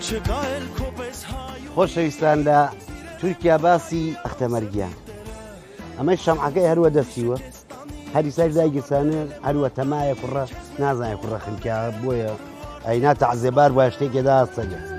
خۆشەویستان لە تورکیا باسی ئەختەمەرگیان ئەمە شەمعەکەی هەروە دەستیوە هەری سەر دایگیرسانە هەروە تەمایە کوڕە نازانێ کوڕە خنکیا بۆیە ئەینا تەعزێبار بە شتێکێدا سەگە